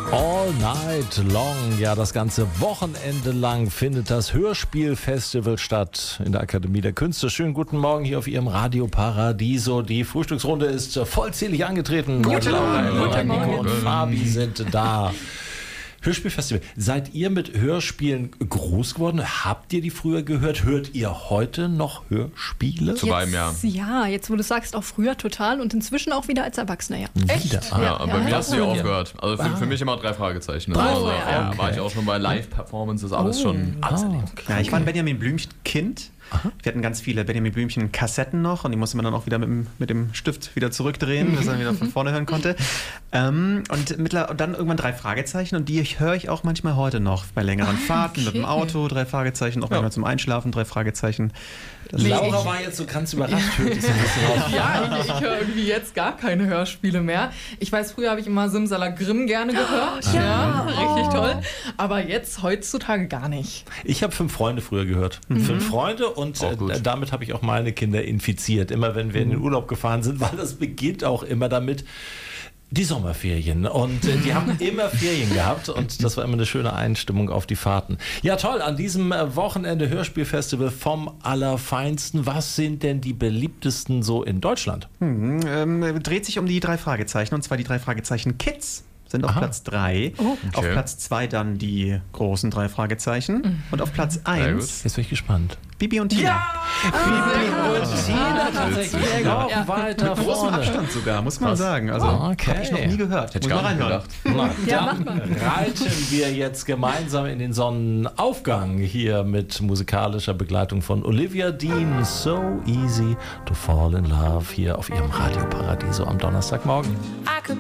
All night long, ja, das ganze Wochenende lang findet das Hörspielfestival statt in der Akademie der Künste. Schönen guten Morgen hier auf Ihrem Radio Paradiso. Die Frühstücksrunde ist vollzählig angetreten. Laura, Nico und Fabi sind da. Hörspielfestival. Seid ihr mit Hörspielen groß geworden? Habt ihr die früher gehört? Hört ihr heute noch Hörspiele? Zu beidem, ja. Ja, jetzt wo du sagst, auch früher total und inzwischen auch wieder als Erwachsener, ja. Echt? Ja, bei mir hast du ja aufgehört. Also für mich immer 3 Fragezeichen. Also, ja, okay. war ich auch schon bei Live-Performances, alles schon. Okay. Ja, ich war ein Benjamin Blümchen-Kind. Wir hatten ganz viele Benjamin Blümchen-Kassetten noch und die musste man dann auch wieder mit dem Stift wieder zurückdrehen, dass man wieder von vorne hören konnte. Und dann irgendwann 3 Fragezeichen und die höre ich auch manchmal heute noch bei längeren Fahrten mit dem Auto, 3 Fragezeichen, auch manchmal zum Einschlafen, 3 Fragezeichen. Laura war jetzt so ganz überrascht. Hört es ein bisschen auf. Ja, ich höre irgendwie jetzt gar keine Hörspiele mehr. Ich weiß, früher habe ich immer Simsalagrim gerne gehört. Ja, richtig toll. Aber jetzt, heutzutage gar nicht. Ich habe 5 Freunde früher gehört. 5 Freunde und damit habe ich auch meine Kinder infiziert. Immer wenn wir in den Urlaub gefahren sind, weil das beginnt auch immer damit, die Sommerferien. Und die haben immer Ferien gehabt und das war immer eine schöne Einstimmung auf die Fahrten. Ja, toll, an diesem Wochenende Hörspielfestival vom Allerfeinsten. Was sind denn die beliebtesten so in Deutschland? Dreht sich um die 3 Fragezeichen und zwar die 3 Fragezeichen Kids. Sind auf Platz 3. Auf Platz 2 dann die großen 3 Fragezeichen. Und auf Platz 1 Jetzt bin ich gespannt. Bibi und Tina. Bibi und Tina tatsächlich noch weiter Mit großem vorne. Abstand sogar, muss man sagen. Also Okay. habe ich noch nie gehört. Hätte ich gar nicht gedacht. Na, dann reiten wir jetzt gemeinsam in den Sonnenaufgang hier mit musikalischer Begleitung von Olivia Dean. So easy to fall in love hier auf ihrem Radio Paradiso am Donnerstagmorgen.